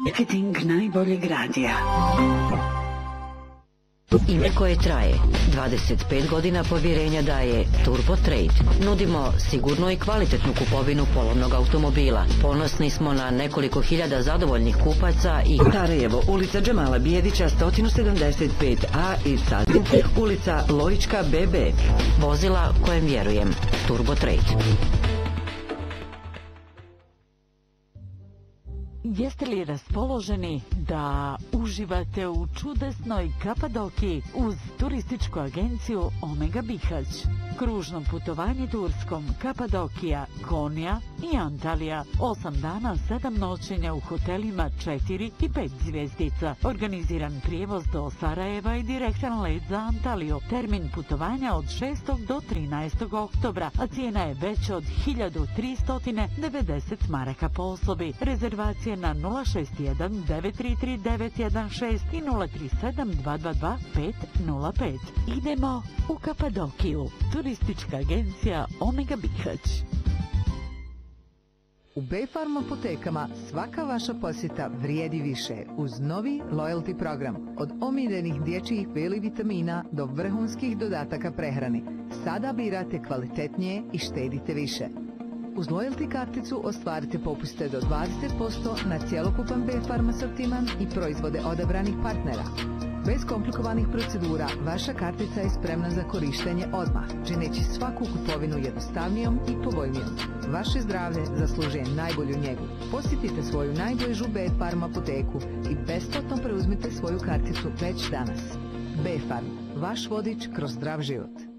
Marketing najboljeg radija. Ime koje traje, 25 godina povjerenja daje Turbo Trade. Nudimo sigurnu i kvalitetnu kupovinu polovnog automobila. Ponosni smo na nekoliko hiljada zadovoljnih kupaca i Sarajevo, ulica Džemala Bijedića 175A i Sazin, ulica Lojička BB. vozila kojem vjerujem. Turbo Trade. Jeste li raspoloženi da uživate u čudesnoj Kapadokiji uz turističku agenciju Omega Bihać? Kružno putovanje Turskom, Kapadokija, Konja i Antalija. 8 dana, 7 noćenja u hotelima 4 i 5 zvjezdica. Organiziran prijevoz do Sarajeva i direktan let za Antaliju. Termin putovanja od 6. do 13. oktobra, a cijena je veća od 1390 maraka po osobi. Rezervacije na 061 933 916 i 037 222 505. Idemo u Kapadokiju. Turistička agencija Omega Bihać. U B-Farm apotekama svaka vaša posjeta vrijedi više uz novi loyalty program. Od omiljenih dječjih B vitamina do vrhunskih dodataka prehrani. Sada birate kvalitetnije i štedite više. Uz loyalty karticu ostvarite popuste do 20% na cjelokupan B-Farm asortiman i proizvode odabranih partnera. Bez komplikovanih procedura, vaša kartica je spremna za korištenje odmah, čineći svaku kupovinu jednostavnijom i povoljnijom. Vaše zdravlje zaslužuje najbolju njegu. Posjetite svoju najbližu B-Farm apoteku i besplatno preuzmite svoju karticu već danas. B-Farm, vaš vodič kroz zdrav život.